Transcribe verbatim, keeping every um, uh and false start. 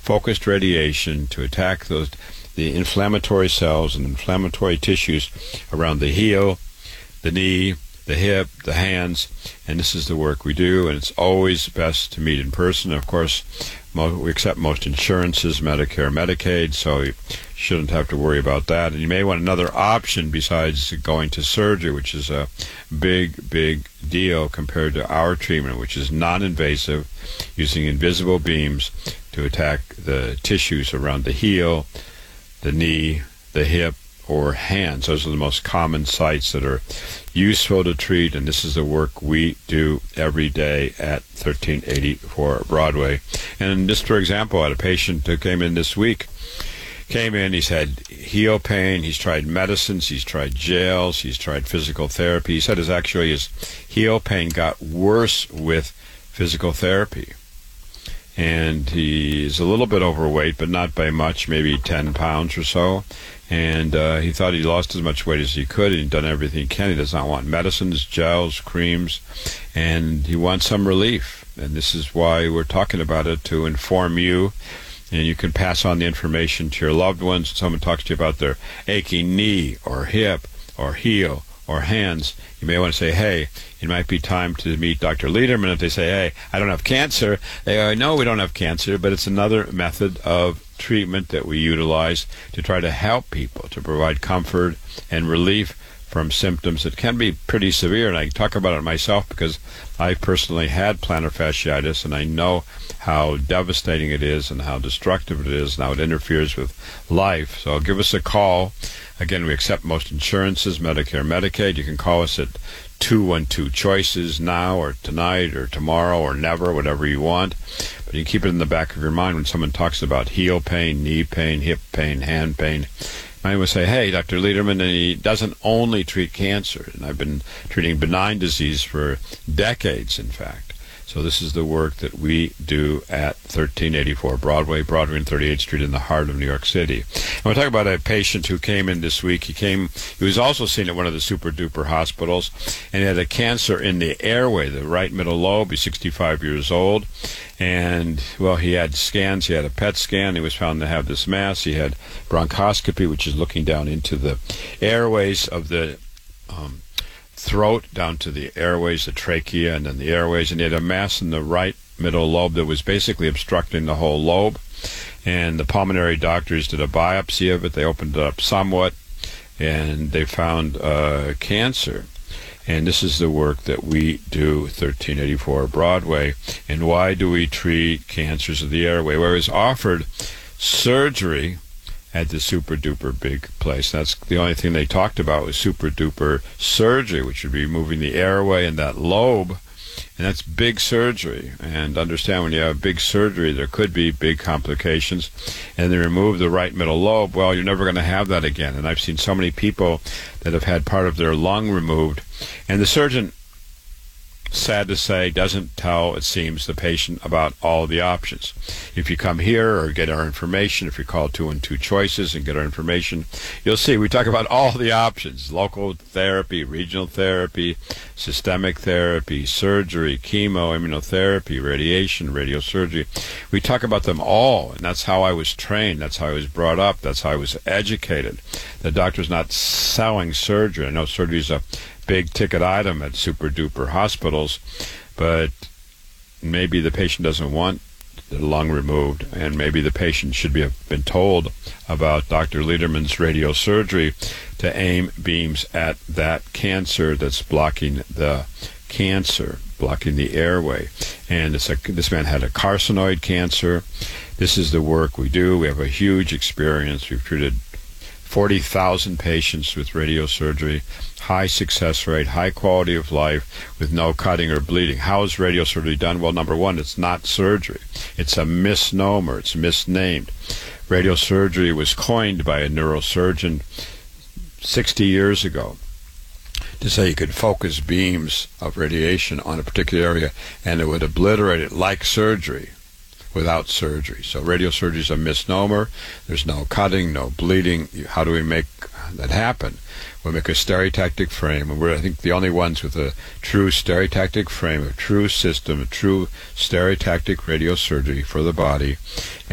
focused radiation to attack those the inflammatory cells and inflammatory tissues around the heel, the knee, the hip, the hands, and this is the work we do, and it's always best to meet in person. Of course, mo we accept most insurances, Medicare, Medicaid, so you shouldn't have to worry about that. And you may want another option besides going to surgery, which is a big, big deal compared to our treatment, which is non-invasive, using invisible beams to attack the tissues around the heel, the knee, the hip, or hands. Those are the most common sites that are useful to treat, and this is the work we do every day at thirteen eighty-four Broadway. And just for example, I had a patient who came in this week, came in, he's had heel pain, he's tried medicines, he's tried gels, he's tried physical therapy. He said his actually his heel pain got worse with physical therapy. And he's a little bit overweight, but not by much, maybe ten pounds or so. And uh, he thought he lost as much weight as he could, and he'd done everything he can. He does not want medicines, gels, creams, and he wants some relief. And this is why we're talking about it, to inform you. And you can pass on the information to your loved ones. Someone talks to you about their aching knee or hip or heel or hands. You may want to say, hey, it might be time to meet Doctor Lederman. If they say, hey, I don't have cancer, they go, no, we don't have cancer, but it's another method of treatment that we utilize to try to help people, to provide comfort and relief from symptoms that can be pretty severe. And I talk about it myself because I personally had plantar fasciitis, and I know how devastating it is and how destructive it is and how it interferes with life. So give us a call. Again, we accept most insurances, Medicare, Medicaid. You can call us at two one two choices now or tonight or tomorrow or never, whatever you want. But you keep it in the back of your mind when someone talks about heel pain, knee pain, hip pain, hand pain. I would say, hey, Doctor Lederman, and he doesn't only treat cancer. And I've been treating benign disease for decades, in fact. So this is the work that we do at thirteen eighty-four Broadway, Broadway and thirty-eighth Street in the heart of New York City. And we'll talk about a patient who came in this week. He came, he was also seen at one of the super-duper hospitals, and he had a cancer in the airway, the right middle lobe. He's sixty-five years old. And, well, he had scans. He had a P E T scan. He was found to have this mass. He had bronchoscopy, which is looking down into the airways of the um, throat, down to the airways, the trachea, and then the airways. And he had a mass in the right middle lobe that was basically obstructing the whole lobe. And the pulmonary doctors did a biopsy of it. They opened it up somewhat, and they found uh, cancer. And this is the work that we do, thirteen eighty-four Broadway. And why do we treat cancers of the airway? Well, it was offered surgery at the super-duper big place. That's the only thing they talked about was super-duper surgery, which would be removing the airway and that lobe. And that's big surgery. And understand, when you have big surgery, there could be big complications. And they remove the right middle lobe, well, you're never going to have that again. And I've seen so many people that have had part of their lung removed. And the surgeon, sad to say, doesn't tell, it seems, the patient about all the options. If you come here or get our information, if you call two and two choices and get our information, you'll see we talk about all the options: local therapy, regional therapy, systemic therapy, surgery, chemo, immunotherapy, radiation, radiosurgery. We talk about them all, and that's how I was trained. That's how I was brought up. That's how I was educated. The doctor's not selling surgery. I know surgery is a big ticket item at super duper hospitals, but maybe the patient doesn't want the lung removed, and maybe the patient should be have been told about Doctor Lederman's radiosurgery to aim beams at that cancer that's blocking the cancer, blocking the airway. And it's a, this man had a carcinoid cancer. This is the work we do. We have a huge experience. We've treated forty thousand patients with radiosurgery, high success rate, high quality of life, with no cutting or bleeding. How is radiosurgery done? Well, number one, it's not surgery. It's a misnomer. It's misnamed. Radiosurgery was coined by a neurosurgeon sixty years ago to say you could focus beams of radiation on a particular area and it would obliterate it like surgery without surgery. So radiosurgery is a misnomer. There's no cutting, no bleeding. How do we make that happen? We make a stereotactic frame, and we're, I think, the only ones with a true stereotactic frame, a true system, a true stereotactic radiosurgery for the body.